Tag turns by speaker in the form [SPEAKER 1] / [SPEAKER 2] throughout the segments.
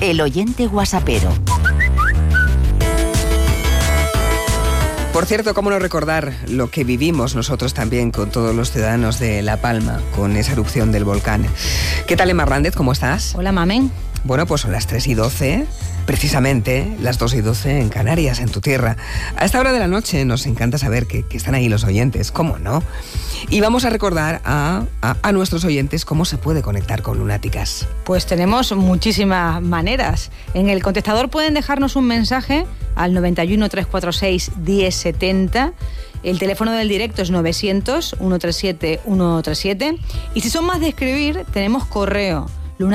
[SPEAKER 1] El oyente guasapero.
[SPEAKER 2] Por cierto, cómo no recordar lo que vivimos nosotros también con todos los ciudadanos de La Palma, con esa erupción del volcán. ¿Qué tal, Emma Hernández? ¿Cómo estás?
[SPEAKER 3] Hola, mamen.
[SPEAKER 2] Bueno, pues son las 3:12, precisamente las 2:12 en Canarias, en tu tierra. A esta hora de la noche nos encanta saber que están ahí los oyentes, ¿cómo no? Y vamos a recordar a nuestros oyentes cómo se puede conectar con Lunáticas.
[SPEAKER 3] Pues tenemos muchísimas maneras. En el contestador pueden dejarnos un mensaje al 91 346 1070. El teléfono del directo es 900 137 137. Y si son más de escribir, tenemos correo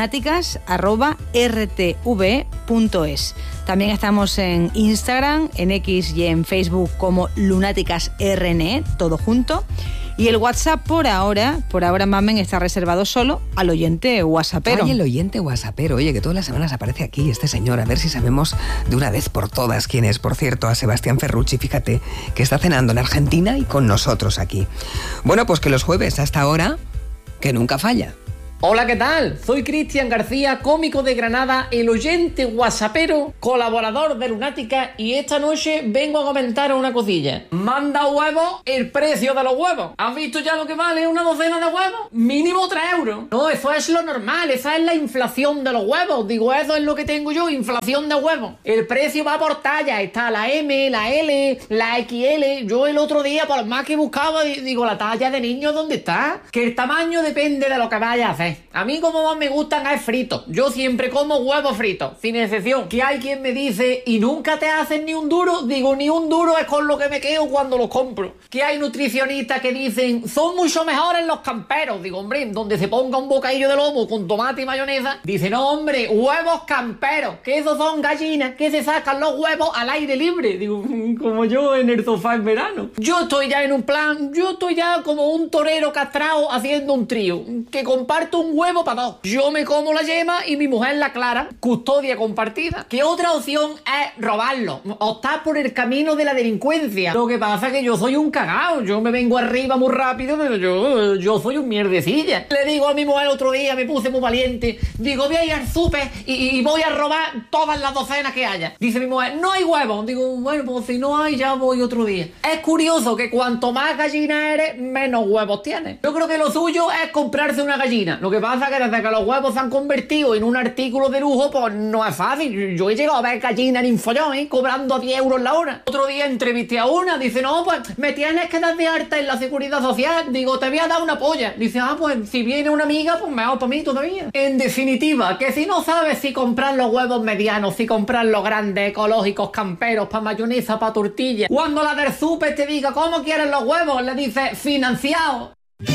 [SPEAKER 3] lunáticas@rtv.es. También estamos en Instagram, en X y en Facebook como lunáticasrne, todo junto. Y el WhatsApp por ahora, mamen, está reservado solo al oyente guasapero.
[SPEAKER 2] Ay, el oyente guasapero. Oye, que todas las semanas aparece aquí este señor. A ver si sabemos de una vez por todas quién es. Por cierto, a Sebastián Ferrucci, fíjate, que está cenando en Argentina y con nosotros aquí. Bueno, pues que los jueves hasta ahora, que nunca falla.
[SPEAKER 4] Hola, ¿qué tal? Soy Cristian García, cómico de Granada, el oyente guasapero, colaborador de Lunática, y esta noche vengo a comentar una cosilla. Manda huevos, el precio de los huevos. ¿Has visto ya lo que vale una docena de huevos? Mínimo 3 euros. No, eso es lo normal, esa es la inflación de los huevos. Digo, eso es lo que tengo yo, inflación de huevos. El precio va por talla, está la M, la L, la XL. Yo el otro día, por más que buscaba, digo, la talla de niño, ¿dónde está? Que el tamaño depende de lo que vaya a hacer. A mí como más me gustan es frito. Yo siempre como huevos fritos, sin excepción. Que hay quien me dice, ¿y nunca te hacen ni un duro? Digo, ni un duro es con lo que me quedo cuando los compro. Que hay nutricionistas que dicen, son mucho mejores los camperos. Digo, hombre, donde se ponga un bocadillo de lomo con tomate y mayonesa. Dice, no, hombre, huevos camperos. Que esos son gallinas que se sacan los huevos al aire libre. Digo, como yo en el sofá en verano. Yo estoy ya en un plan, yo estoy ya como un torero castrado haciendo un trío. Que comparto un huevo para dos. Yo me como la yema y mi mujer la clara. Custodia compartida. ¿Qué otra opción es robarlo? Optar por el camino de la delincuencia. Lo que pasa es que yo soy un cagao. Yo me vengo arriba muy rápido, pero yo soy un mierdecilla. Le digo a mi mujer el otro día, me puse muy valiente. Digo, voy a ir al súper y voy a robar todas las docenas que haya. Dice mi mujer, no hay huevos. Digo, bueno, pues si no hay, ya voy otro día. Es curioso que cuanto más gallina eres, menos huevos tienes. Yo creo que lo suyo es comprarse una gallina. Lo que pasa es que desde que los huevos se han convertido en un artículo de lujo, pues no es fácil. Yo he llegado a ver gallinas en Infollón, cobrando 10 euros la hora. Otro día entrevisté a una, dice, no, pues me tienes que dar de alta en la seguridad social. Digo, te voy a dar una polla. Dice, pues si viene una amiga, pues mejor para mí todavía. En definitiva, que si no sabes si comprar los huevos medianos, si comprar los grandes, ecológicos, camperos, para mayonesa, para tortilla, cuando la del súper te diga, ¿cómo quieres los huevos? Le dices, financiado.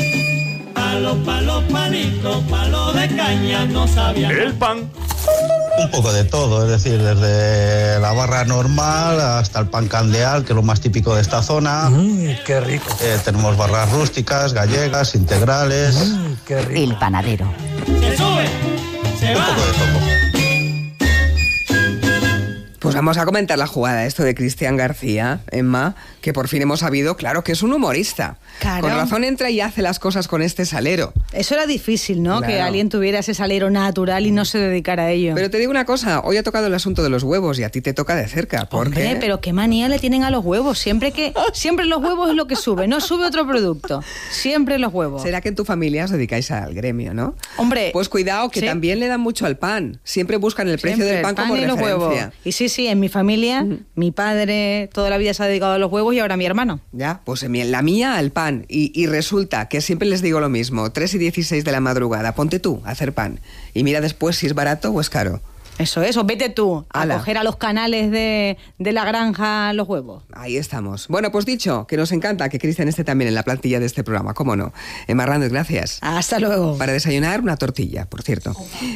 [SPEAKER 5] Palo, panitos, palo de caña, no sabía.
[SPEAKER 6] El pan.
[SPEAKER 7] Un poco de todo, es decir, desde la barra normal hasta el pan candeal, que es lo más típico de esta zona.
[SPEAKER 6] Qué rico.
[SPEAKER 7] Tenemos barras rústicas, gallegas, integrales.
[SPEAKER 6] Qué rico.
[SPEAKER 1] El panadero.
[SPEAKER 5] Se sube, se va.
[SPEAKER 7] Un poco de todo.
[SPEAKER 2] Pues vamos a comentar la jugada, esto de Cristian García, Emma, que por fin hemos sabido, claro, que es un humorista.
[SPEAKER 3] Claro.
[SPEAKER 2] Con razón entra y hace las cosas con este salero.
[SPEAKER 3] Eso era difícil, ¿no?
[SPEAKER 2] Claro.
[SPEAKER 3] Que alguien tuviera ese salero natural y no se dedicara a ello.
[SPEAKER 2] Pero te digo una cosa, hoy ha tocado el asunto de los huevos y a ti te toca de cerca. ¿Por
[SPEAKER 3] Hombre,
[SPEAKER 2] qué?
[SPEAKER 3] pero qué manía le tienen a los huevos. Siempre los huevos es lo que sube, no sube otro producto. Siempre los huevos.
[SPEAKER 2] Será que en tu familia os dedicáis al gremio, ¿no?
[SPEAKER 3] Hombre,
[SPEAKER 2] pues cuidado, que
[SPEAKER 3] sí.
[SPEAKER 2] También le dan mucho al pan. Siempre buscan el precio
[SPEAKER 3] Siempre,
[SPEAKER 2] del pan como
[SPEAKER 3] y los
[SPEAKER 2] referencia.
[SPEAKER 3] huevos. Y sí, en mi familia, mi padre toda la vida se ha dedicado a los huevos y ahora mi hermano.
[SPEAKER 2] Ya, pues en la mía al pan. Y resulta que siempre les digo lo mismo, 3:16 de la madrugada, ponte tú a hacer pan. Y mira después si es barato o es caro.
[SPEAKER 3] Eso, vete tú a coger a los canales de la granja los huevos.
[SPEAKER 2] Ahí estamos. Bueno, pues dicho, que nos encanta que Cristian esté también en la plantilla de este programa, ¿cómo no? Emma Hernández, gracias.
[SPEAKER 3] Hasta luego.
[SPEAKER 2] Para desayunar, una tortilla, por cierto.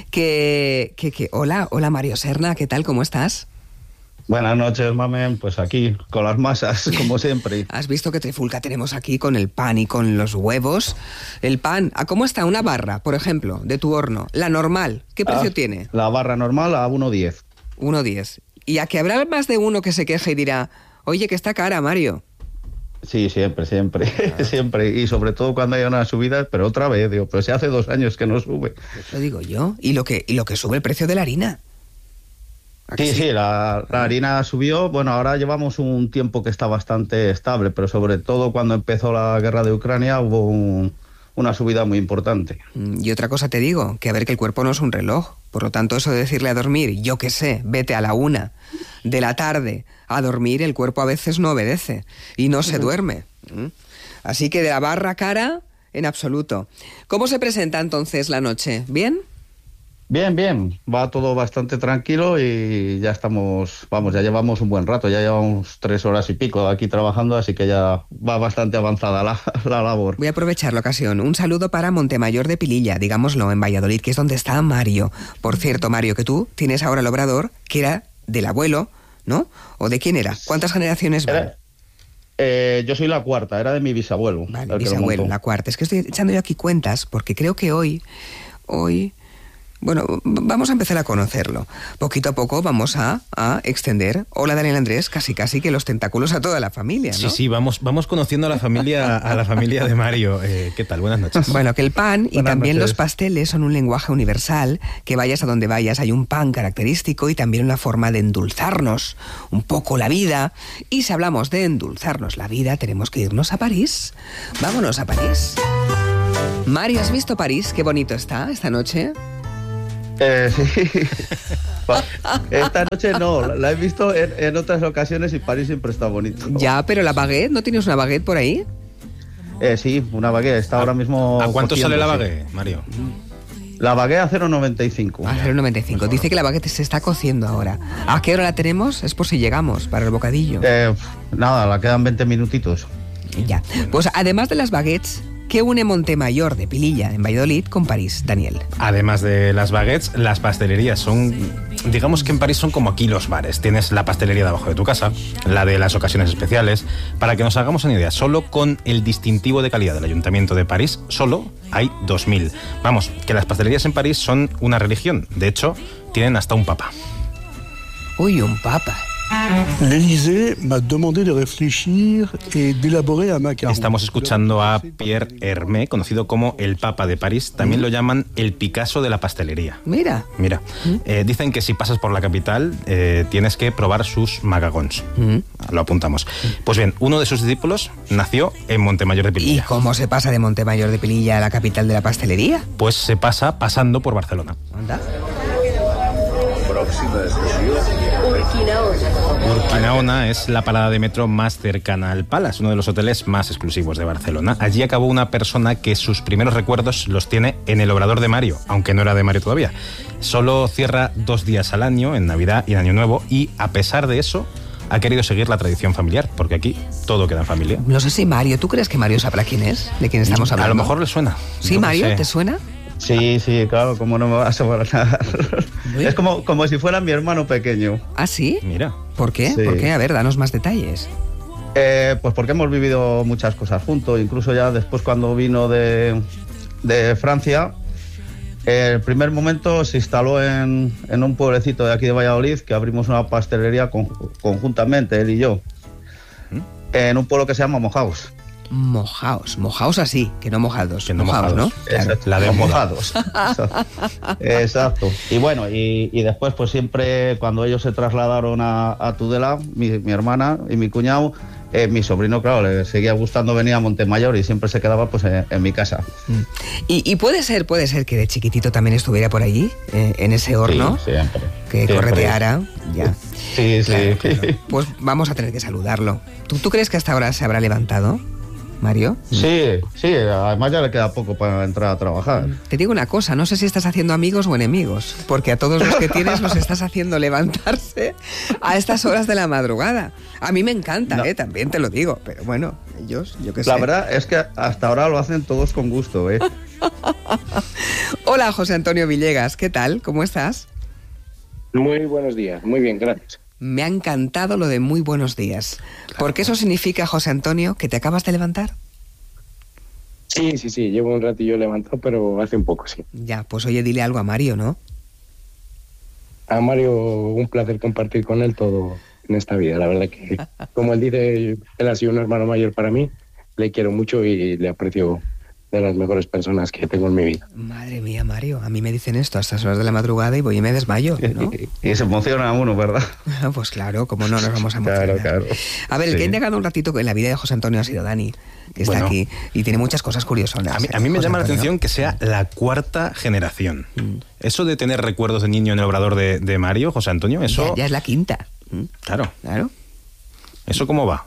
[SPEAKER 2] Hola Mario Serna, ¿qué tal? ¿Cómo estás?
[SPEAKER 7] Buenas noches, mamen. Pues aquí, con las masas, como siempre.
[SPEAKER 2] ¿Has visto qué trifulca tenemos aquí con el pan y con los huevos? El pan, ¿a cómo está una barra, por ejemplo, de tu horno? La normal, ¿qué precio tiene?
[SPEAKER 7] La barra normal a 1,10.
[SPEAKER 2] 1,10. Y a que habrá más de uno que se queje y dirá, oye, que está cara, Mario.
[SPEAKER 7] Sí, siempre, siempre. Y sobre todo cuando hay una subida, pero otra vez, digo, pero si hace 2 años que no sube.
[SPEAKER 2] Lo digo yo. ¿Y lo que sube el precio de la harina?
[SPEAKER 7] Sí, la harina subió. Bueno, ahora llevamos un tiempo que está bastante estable, pero sobre todo cuando empezó la guerra de Ucrania hubo una subida muy importante.
[SPEAKER 2] Y otra cosa te digo, que a ver, que el cuerpo no es un reloj. Por lo tanto, eso de decirle a dormir, yo qué sé, vete a la 1 de la tarde a dormir, el cuerpo a veces no obedece y no se duerme. Así que de la barra cara, en absoluto. ¿Cómo se presenta entonces la noche? ¿Bien?
[SPEAKER 7] Bien. Va todo bastante tranquilo y ya estamos, ya llevamos un buen rato, ya llevamos 3 horas y pico aquí trabajando, así que ya va bastante avanzada la labor.
[SPEAKER 2] Voy a aprovechar la ocasión. Un saludo para Montemayor de Pililla, digámoslo, en Valladolid, que es donde está Mario. Por cierto, Mario, que tú tienes ahora el obrador, que era del abuelo, ¿no? ¿O de quién era? ¿Cuántas generaciones van?
[SPEAKER 7] Yo soy la cuarta, era de mi bisabuelo.
[SPEAKER 2] Vale, bisabuelo, la cuarta. Es que estoy echando yo aquí cuentas, porque creo que hoy... Bueno, vamos a empezar a conocerlo. Poquito a poco vamos a extender. Hola, Daniel Andrés, casi que los tentáculos a toda la familia, ¿no?
[SPEAKER 1] Sí, vamos conociendo a la familia de Mario. ¿Qué tal? Buenas noches.
[SPEAKER 2] Bueno, que el pan y también
[SPEAKER 7] noches.
[SPEAKER 2] los pasteles son un lenguaje universal, que vayas a donde vayas hay un pan característico y también una forma de endulzarnos un poco la vida. Y si hablamos de endulzarnos la vida, tenemos que irnos a París. Vámonos a París. Mario, ¿has visto París? Qué bonito está esta noche.
[SPEAKER 7] Sí. Esta noche no, la he visto en otras ocasiones y París siempre está bonito.
[SPEAKER 2] Ya, pero la baguette, ¿no tienes una baguette por ahí?
[SPEAKER 7] Sí, una baguette, está ahora mismo...
[SPEAKER 1] ¿A cuánto sale la
[SPEAKER 7] cociéndose.
[SPEAKER 1] baguette, Mario?
[SPEAKER 7] La baguette a 0,95.
[SPEAKER 2] A 0,95. Dice que la baguette se está cociendo ahora. ¿A qué hora la tenemos? Es por si llegamos, para el bocadillo.
[SPEAKER 7] Nada, la quedan 20 minutitos.
[SPEAKER 2] Ya. Pues además de las baguettes, ¿qué une Montemayor de Pililla, en Valladolid, con París, Daniel?
[SPEAKER 1] Además de las baguettes, las pastelerías son... Digamos que en París son como aquí los bares. Tienes la pastelería debajo de tu casa, la de las ocasiones especiales. Para que nos hagamos una idea, solo con el distintivo de calidad del Ayuntamiento de París, solo hay 2.000. Vamos, que las pastelerías en París son una religión. De hecho, tienen hasta un papa.
[SPEAKER 2] Uy, un papa.
[SPEAKER 6] L'Élysée m'a demandé de réfléchir et d'élaborer un macaron.
[SPEAKER 1] Estamos escuchando a Pierre Hermé, conocido como el Papa de París. También lo llaman el Picasso de la pastelería.
[SPEAKER 2] Mira.
[SPEAKER 1] Dicen que si pasas por la capital tienes que probar sus macarons. Lo apuntamos. Pues bien, uno de sus discípulos nació en Montemayor de Pililla.
[SPEAKER 2] ¿Y cómo se pasa de Montemayor de Pililla a la capital de la pastelería?
[SPEAKER 1] Pues se pasa pasando por Barcelona.
[SPEAKER 2] Anda.
[SPEAKER 8] Próxima estación,
[SPEAKER 1] Urquinaona es la parada de metro más cercana al Palace, uno de los hoteles más exclusivos de Barcelona. Allí acabó una persona que sus primeros recuerdos los tiene en el Obrador de Mario, aunque no era de Mario todavía. Solo cierra 2 días al año, en Navidad y en Año Nuevo, y a pesar de eso ha querido seguir la tradición familiar, porque aquí todo queda en familia.
[SPEAKER 2] No sé si Mario, ¿tú crees que Mario sabrá quién es? ¿De quién estamos hablando?
[SPEAKER 1] A lo mejor le suena.
[SPEAKER 2] ¿Sí,
[SPEAKER 1] No
[SPEAKER 2] Mario?
[SPEAKER 1] sé.
[SPEAKER 2] ¿Te suena?
[SPEAKER 7] Sí, claro, como no me vas a sonar. Es como si fuera mi hermano pequeño.
[SPEAKER 2] ¿Ah, sí?
[SPEAKER 1] Mira.
[SPEAKER 2] ¿Por qué?
[SPEAKER 7] Sí.
[SPEAKER 2] ¿Por qué? A ver, danos más detalles.
[SPEAKER 7] Pues porque hemos vivido muchas cosas juntos, incluso ya después cuando vino de Francia, el primer momento se instaló en un pueblecito de aquí de Valladolid, que abrimos una pastelería conjuntamente, él y yo, en un pueblo que se llama Mojaos.
[SPEAKER 2] Mojaos así, que no mojados.
[SPEAKER 1] Que no
[SPEAKER 2] mojados, ¿no?
[SPEAKER 1] mojados.
[SPEAKER 2] Claro.
[SPEAKER 7] Exacto,
[SPEAKER 1] La de moda.
[SPEAKER 7] mojados. Exacto. Y bueno, y después pues siempre cuando ellos se trasladaron a Tudela, mi hermana y mi cuñado, mi sobrino, claro, le seguía gustando venir a Montemayor y siempre se quedaba pues en mi casa.
[SPEAKER 2] Y puede ser que de chiquitito también estuviera por allí, en ese horno,
[SPEAKER 7] Sí, siempre.
[SPEAKER 2] que
[SPEAKER 7] Siempre.
[SPEAKER 2] correteara. Ya.
[SPEAKER 7] Sí, sí.
[SPEAKER 2] Claro. Pues vamos a tener que saludarlo. ¿Tú crees que hasta ahora se habrá levantado, Mario?
[SPEAKER 7] Sí, además ya le queda poco para entrar a trabajar.
[SPEAKER 2] Te digo una cosa, no sé si estás haciendo amigos o enemigos, porque a todos los que tienes los estás haciendo levantarse a estas horas de la madrugada. A mí me encanta,
[SPEAKER 7] No.
[SPEAKER 2] también te lo digo, pero bueno, ellos, yo qué sé.
[SPEAKER 7] La verdad es que hasta ahora lo hacen todos con gusto,
[SPEAKER 2] Hola, José Antonio Villegas, ¿qué tal? ¿Cómo estás?
[SPEAKER 9] Muy buenos días, muy bien, gracias.
[SPEAKER 2] Me ha encantado lo de muy buenos días. Porque eso significa, José Antonio, que te acabas de levantar.
[SPEAKER 9] Sí, llevo un ratillo levantado, pero hace un poco, sí.
[SPEAKER 2] Ya, pues oye, dile algo a Mario, ¿no?
[SPEAKER 9] A Mario, un placer compartir con él todo en esta vida. La verdad que, como él dice, él ha sido un hermano mayor para mí. Le quiero mucho y le aprecio de las mejores personas que tengo en mi vida.
[SPEAKER 2] Madre mía, Mario, a mí me dicen esto a estas horas de la madrugada y voy y me desmayo, ¿no?
[SPEAKER 7] Y se emociona uno, ¿verdad?
[SPEAKER 2] Pues claro, cómo no nos vamos a emocionar.
[SPEAKER 7] Claro.
[SPEAKER 2] A ver, el
[SPEAKER 7] Sí.
[SPEAKER 2] que ha indagado un ratito en la vida de José Antonio ha sido Dani, que está
[SPEAKER 1] Bueno.
[SPEAKER 2] aquí y tiene muchas cosas curiosonas.
[SPEAKER 1] A mí me
[SPEAKER 2] José
[SPEAKER 1] llama la
[SPEAKER 2] Antonio.
[SPEAKER 1] atención que sea la cuarta generación. Eso de tener recuerdos de niño en el obrador de Mario, José Antonio, eso...
[SPEAKER 2] Ya es la quinta.
[SPEAKER 1] Claro.
[SPEAKER 2] Claro.
[SPEAKER 1] ¿Eso cómo va?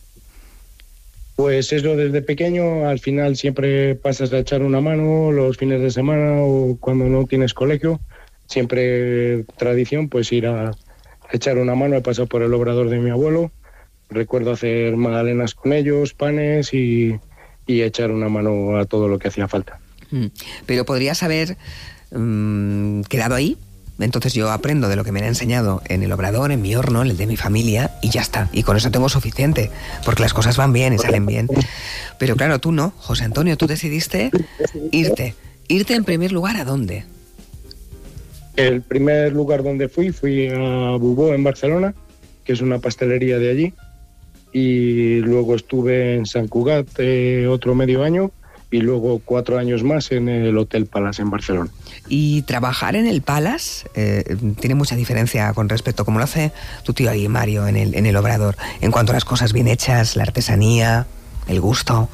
[SPEAKER 9] Pues eso, desde pequeño al final siempre pasas a echar una mano los fines de semana o cuando no tienes colegio, siempre tradición pues ir a echar una mano. He pasado por el obrador de mi abuelo, recuerdo hacer magdalenas con ellos, panes y echar una mano a todo lo que hacía falta.
[SPEAKER 2] Pero podrías haber quedado ahí. Entonces yo aprendo de lo que me han enseñado en el obrador, en mi horno, en el de mi familia, y ya está. Y con eso tengo suficiente, porque las cosas van bien y salen bien. Pero claro, tú no, José Antonio, tú decidiste irte. ¿Irte en primer lugar a dónde?
[SPEAKER 9] El primer lugar donde fui a Bubó, en Barcelona, que es una pastelería de allí, y luego estuve en Sant Cugat otro medio año, y luego 4 años más en el Hotel Palace en Barcelona.
[SPEAKER 2] Y trabajar en el Palace tiene mucha diferencia con respecto a cómo lo hace tu tío ahí, Mario, en el obrador, en cuanto a las cosas bien hechas, la artesanía, el gusto.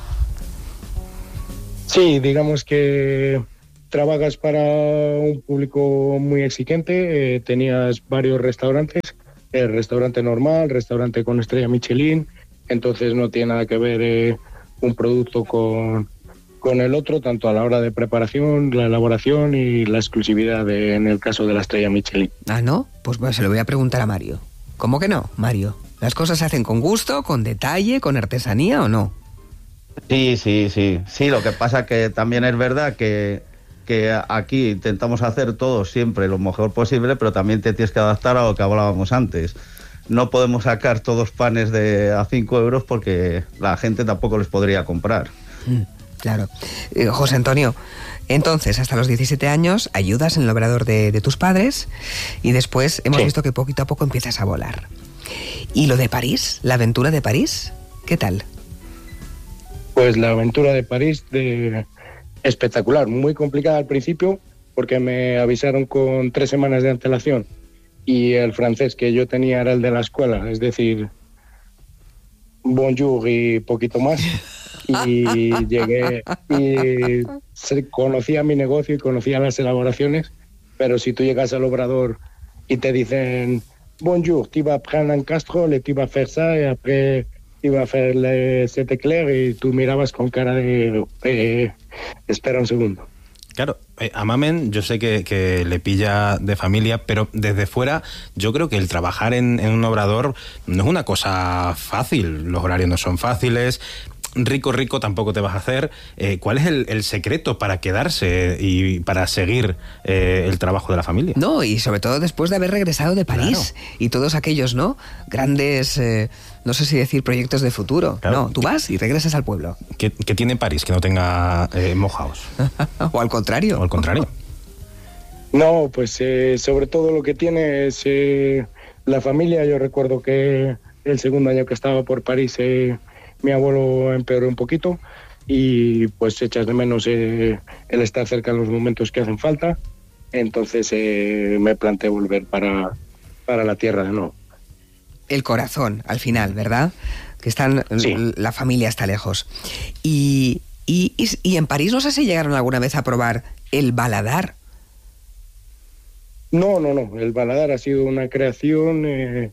[SPEAKER 9] Sí, digamos que trabajas para un público muy exigente. Tenías varios restaurantes, el restaurante normal, restaurante con estrella Michelin, entonces no tiene nada que ver un producto con el otro, tanto a la hora de preparación, la elaboración y la exclusividad en el caso de la estrella Michelin.
[SPEAKER 2] Ah, ¿no? Pues bueno, se lo voy a preguntar a Mario. ¿Cómo que no, Mario? ¿Las cosas se hacen con gusto, con detalle, con artesanía o no?
[SPEAKER 7] Sí, lo que pasa que también es verdad que aquí intentamos hacer todo siempre lo mejor posible, pero también te tienes que adaptar a lo que hablábamos antes. No podemos sacar todos panes a 5 euros porque la gente tampoco les podría comprar.
[SPEAKER 2] Claro. José Antonio, entonces, hasta los 17 años, ayudas en el obrador de tus padres y después hemos visto que poquito a poco empiezas a volar. ¿Y lo de París? ¿La aventura de París? ¿Qué tal?
[SPEAKER 9] Pues la aventura de París, espectacular, muy complicada al principio porque me avisaron con 3 semanas de antelación y el francés que yo tenía era el de la escuela, es decir, bonjour y poquito más. Y llegué y conocía mi negocio y conocía las elaboraciones, pero si tú llegas al obrador y te dicen bonjour, tu vas prendre un castrol, tu vas faire ça y après tu vas faire cet éclair y tú mirabas con cara de espera un segundo.
[SPEAKER 1] Claro, a Mamen yo sé que le pilla de familia, pero desde fuera yo creo que el trabajar en un obrador no es una cosa fácil, los horarios no son fáciles, rico tampoco te vas a hacer. ¿Cuál es el secreto para quedarse y para seguir el trabajo de la familia?
[SPEAKER 2] No, y sobre todo después de haber regresado de París, claro, y todos aquellos, ¿no? Grandes, no sé si decir proyectos de futuro. Claro. No, tú vas y regresas al pueblo.
[SPEAKER 1] ¿Qué tiene París que no tenga mojaos?
[SPEAKER 2] O al contrario.
[SPEAKER 1] O al contrario.
[SPEAKER 9] No, pues sobre todo lo que tiene es la familia. Yo recuerdo que el segundo año que estaba por París mi abuelo empeoró un poquito y pues echas de menos el estar cerca en los momentos que hacen falta. Entonces me planteé volver para la tierra de nuevo.
[SPEAKER 2] El corazón, al final, ¿verdad? Que la familia está lejos. Y en París no sé si llegaron alguna vez a probar el baladar.
[SPEAKER 9] No. El baladar ha sido una creación...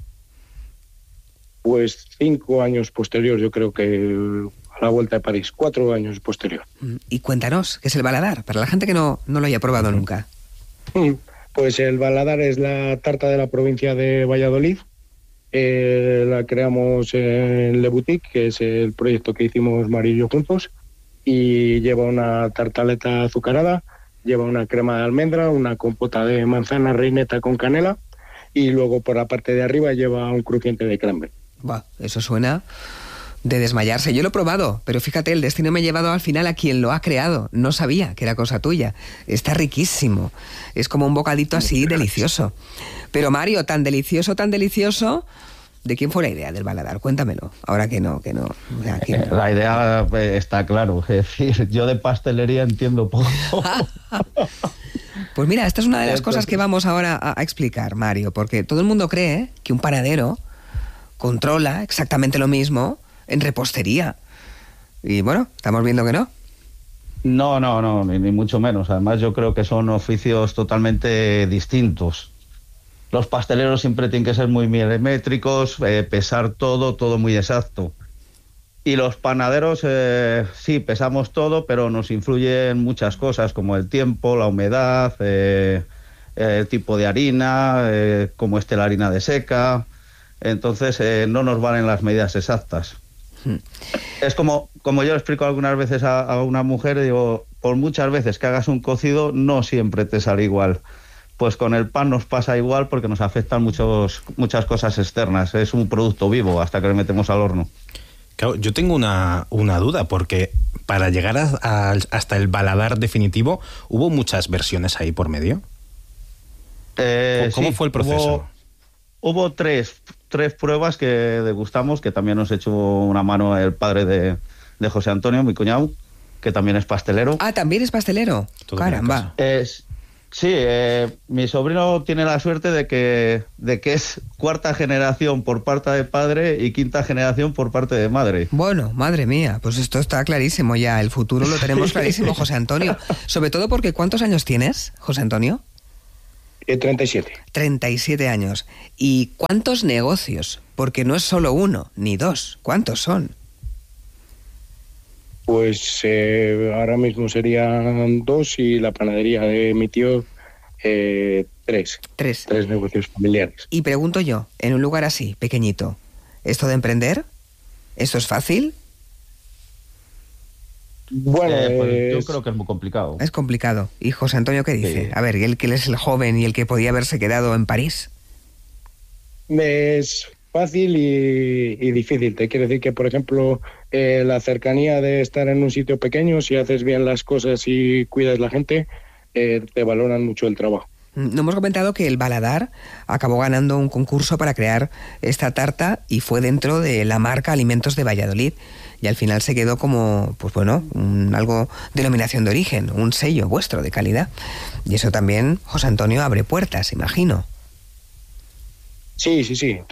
[SPEAKER 9] pues 5 años posterior, yo creo que a la vuelta de París, 4 años posterior.
[SPEAKER 2] Y cuéntanos, ¿qué es el baladar? Para la gente que no lo haya probado nunca.
[SPEAKER 9] Pues el baladar es la tarta de la provincia de Valladolid. La creamos en Le Boutique, que es el proyecto que hicimos Mario y yo juntos, y lleva una tartaleta azucarada, lleva una crema de almendra, una compota de manzana reineta con canela, y luego por la parte de arriba lleva un crujiente de cranberry.
[SPEAKER 2] Buah, eso suena de desmayarse. Yo lo he probado, pero fíjate, el destino me ha llevado al final a quien lo ha creado. No sabía que era cosa tuya. Está riquísimo. Es como un bocadito así delicioso. Pero Mario, tan delicioso, ¿De quién fue la idea del baladar? Cuéntamelo, ahora que no. O sea, que no.
[SPEAKER 7] La idea está claro, es decir, yo de pastelería entiendo poco.
[SPEAKER 2] Pues mira, esta es una de las cosas que vamos ahora a explicar, Mario, porque todo el mundo cree que un panadero controla exactamente lo mismo en repostería. Y bueno, estamos viendo que no.
[SPEAKER 7] No, ni mucho menos. Además, yo creo que son oficios totalmente distintos. Los pasteleros siempre tienen que ser muy milimétricos, pesar todo muy exacto. Y los panaderos, sí, pesamos todo, pero nos influyen muchas cosas, como el tiempo, la humedad, el tipo de harina, cómo esté la harina de seca. Entonces, no nos valen las medidas exactas. Es como yo le explico algunas veces a una mujer, digo, por muchas veces que hagas un cocido, no siempre te sale igual. Pues con el pan nos pasa igual porque nos afectan muchas cosas externas. Es un producto vivo hasta que le metemos al horno.
[SPEAKER 1] Claro, yo tengo una duda, porque para llegar hasta el baladar definitivo, ¿hubo muchas versiones ahí por medio? ¿Cómo
[SPEAKER 7] Sí,
[SPEAKER 1] fue el proceso?
[SPEAKER 7] Hubo tres pruebas que degustamos, que también nos echó una mano el padre de José Antonio, mi cuñado, que también es pastelero.
[SPEAKER 2] Ah, ¿también es pastelero?
[SPEAKER 1] Todo
[SPEAKER 2] Caramba.
[SPEAKER 7] Sí, mi sobrino tiene la suerte de que es cuarta generación por parte de padre y quinta generación por parte de madre.
[SPEAKER 2] Bueno, madre mía, pues esto está clarísimo ya. El futuro lo tenemos clarísimo, José Antonio. Sobre todo porque, ¿cuántos años tienes, José Antonio?
[SPEAKER 9] 37.
[SPEAKER 2] 37 años. ¿Y cuántos negocios? Porque no es solo uno, ni dos. ¿Cuántos son?
[SPEAKER 9] Pues ahora mismo serían 2 y la panadería de mi tío 3.
[SPEAKER 2] 3.
[SPEAKER 9] 3 negocios familiares.
[SPEAKER 2] Y pregunto yo, en un lugar así, pequeñito, ¿esto de emprender? ¿Esto es fácil?
[SPEAKER 9] Bueno,
[SPEAKER 7] pues yo creo que es muy complicado.
[SPEAKER 2] Es complicado. ¿Y José Antonio qué dice?
[SPEAKER 7] Sí.
[SPEAKER 2] A ver, él que es el joven y el que podía haberse quedado en París.
[SPEAKER 9] es fácil y difícil. Te quiero decir que, por ejemplo, la cercanía de estar en un sitio pequeño, si haces bien las cosas y cuidas la gente, te valoran mucho el trabajo.
[SPEAKER 2] No hemos comentado que el baladar acabó ganando un concurso para crear esta tarta y fue dentro de la marca Alimentos de Valladolid. Y al final se quedó como, pues bueno, algo denominación de origen, un sello vuestro de calidad. Y eso también, José Antonio, abre puertas, imagino.
[SPEAKER 9] Sí.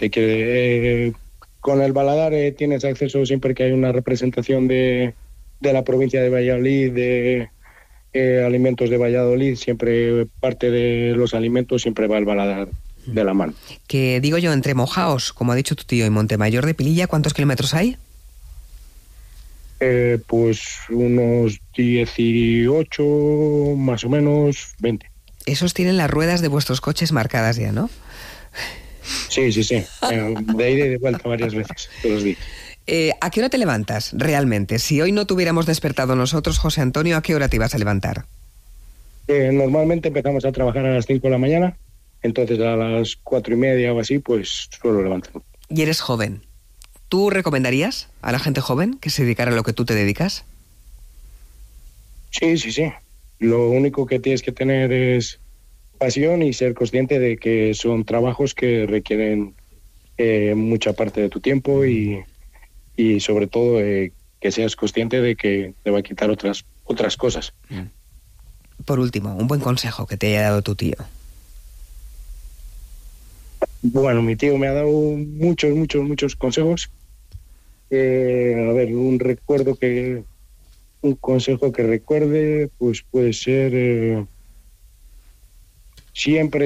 [SPEAKER 9] Con el baladar tienes acceso siempre que hay una representación de la provincia de Valladolid, de Alimentos de Valladolid, siempre parte de los alimentos siempre va el baladar de la mano.
[SPEAKER 2] Que digo yo, entre Mojaos, como ha dicho tu tío, y Montemayor de Pililla, ¿cuántos kilómetros hay?
[SPEAKER 9] Pues unos 18, más o menos 20.
[SPEAKER 2] Esos tienen las ruedas de vuestros coches marcadas ya, ¿no?
[SPEAKER 9] Sí. De ida y de vuelta varias veces, todos los días.
[SPEAKER 2] ¿A qué hora te levantas realmente? Si hoy no te hubiéramos despertado nosotros, José Antonio, ¿a qué hora te ibas a levantar?
[SPEAKER 9] Normalmente empezamos a trabajar a las 5 de la mañana, entonces a las 4:30 o así, pues suelo levantarme.
[SPEAKER 2] Y eres joven. ¿Tú recomendarías a la gente joven que se dedicara a lo que tú te dedicas?
[SPEAKER 9] Sí. Lo único que tienes que tener es pasión y ser consciente de que son trabajos que requieren mucha parte de tu tiempo y sobre todo que seas consciente de que te va a quitar otras cosas.
[SPEAKER 2] Por último, un buen consejo que te haya dado tu tío.
[SPEAKER 9] Bueno, mi tío me ha dado muchos consejos. A ver, un consejo que recuerde, pues puede ser siempre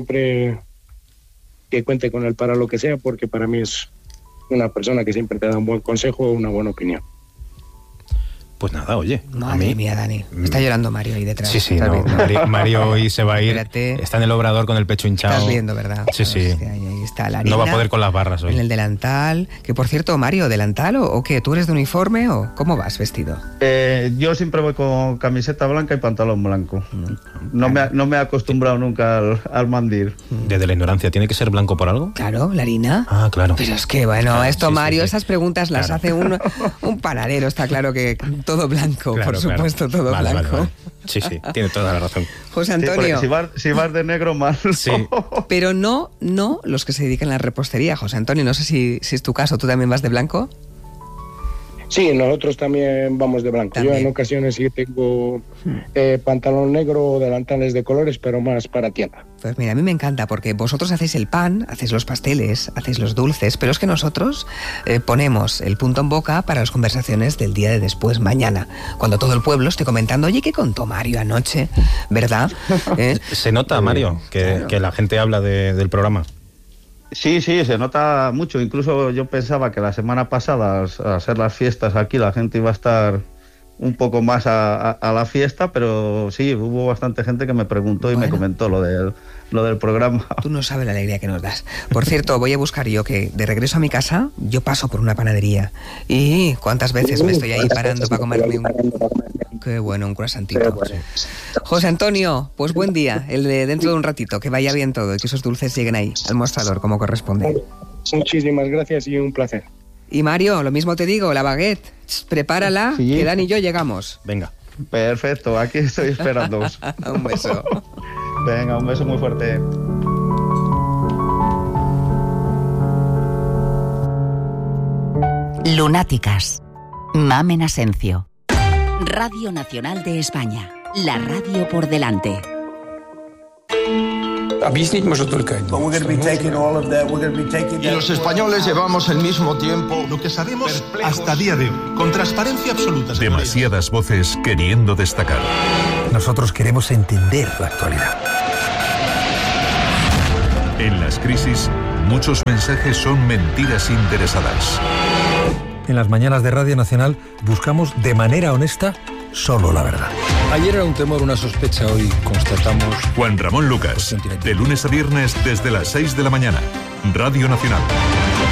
[SPEAKER 9] que cuente con él para lo que sea, porque para mí es una persona que siempre te da un buen consejo o una buena opinión.
[SPEAKER 1] Pues nada, oye.
[SPEAKER 2] Madre mía, Dani. Está llorando Mario ahí detrás.
[SPEAKER 1] Sí, no. Mario hoy se va a ir.
[SPEAKER 2] Espérate.
[SPEAKER 1] Está en el obrador con el pecho hinchado.
[SPEAKER 2] Estás viendo, ¿verdad?
[SPEAKER 1] Sí.
[SPEAKER 2] Hostia, ahí está la harina.
[SPEAKER 1] No va a poder con las barras hoy.
[SPEAKER 2] En el delantal. Que por cierto, Mario, ¿delantal o qué? ¿Tú eres de uniforme o cómo vas vestido?
[SPEAKER 7] Yo siempre voy con camiseta blanca y pantalón blanco. No me he acostumbrado nunca al mandil.
[SPEAKER 1] Desde la ignorancia, ¿tiene que ser blanco por algo?
[SPEAKER 2] Claro, la harina.
[SPEAKER 1] Ah, claro.
[SPEAKER 2] Pero es que, bueno,
[SPEAKER 1] Claro,
[SPEAKER 2] esto,
[SPEAKER 1] sí,
[SPEAKER 2] Mario,
[SPEAKER 1] sí.
[SPEAKER 2] esas preguntas las hace un panadero. Está claro que todo blanco,
[SPEAKER 1] Claro,
[SPEAKER 2] por supuesto, todo
[SPEAKER 1] Vale,
[SPEAKER 2] blanco.
[SPEAKER 1] vale. Sí, tiene toda la razón.
[SPEAKER 2] José
[SPEAKER 7] Sí, porque
[SPEAKER 2] Antonio.
[SPEAKER 7] si vas de negro, mal.
[SPEAKER 1] Sí.
[SPEAKER 2] Pero no los que se se dedican a la repostería. José Antonio, no sé si es tu caso, ¿tú también vas de blanco?
[SPEAKER 9] Sí, nosotros también vamos de blanco.
[SPEAKER 2] ¿También?
[SPEAKER 9] Yo en ocasiones sí tengo pantalón negro o delantales de colores, pero más para tienda.
[SPEAKER 2] Pues mira, a mí me encanta porque vosotros hacéis el pan, hacéis los pasteles, hacéis los dulces, pero es que nosotros ponemos el punto en boca para las conversaciones del día de después, mañana, cuando todo el pueblo esté comentando, oye, ¿qué contó Mario anoche? ¿Verdad?
[SPEAKER 1] Se nota, Mario, que la gente habla del programa.
[SPEAKER 7] Sí, se nota mucho. Incluso yo pensaba que la semana pasada, al ser las fiestas aquí, la gente iba a estar un poco más a la fiesta, pero sí, hubo bastante gente que me preguntó y me comentó lo del programa.
[SPEAKER 2] Tú no sabes la alegría que nos das. Por cierto, voy a buscar yo que de regreso a mi casa, yo paso por una panadería. Y cuántas veces me estoy ahí parando para comerme un croissantito. José Antonio, pues buen día, el de dentro de un ratito, que vaya bien todo y que esos dulces lleguen ahí, al mostrador, como corresponde.
[SPEAKER 9] Muchísimas gracias y un placer.
[SPEAKER 2] Y Mario, lo mismo te digo, la baguette, prepárala,
[SPEAKER 7] Sí.
[SPEAKER 2] que Dani y yo llegamos.
[SPEAKER 1] Venga.
[SPEAKER 7] Perfecto, aquí estoy esperando.
[SPEAKER 2] Un beso.
[SPEAKER 7] Venga, un beso muy fuerte.
[SPEAKER 8] Lunáticas. Mamen Asencio. Radio Nacional de España. La radio por delante.
[SPEAKER 10] Y los españoles llevamos el mismo tiempo.
[SPEAKER 11] Lo que sabemos hasta día de hoy, con transparencia absoluta.
[SPEAKER 12] Demasiadas voces queriendo destacar.
[SPEAKER 13] Nosotros queremos entender la actualidad.
[SPEAKER 12] En las crisis, muchos mensajes son mentiras interesadas.
[SPEAKER 13] En las mañanas de Radio Nacional buscamos de manera honesta solo la verdad.
[SPEAKER 14] Ayer era un temor, una sospecha, hoy constatamos...
[SPEAKER 12] Juan Ramón Lucas, de lunes a viernes desde las 6 de la mañana. Radio Nacional.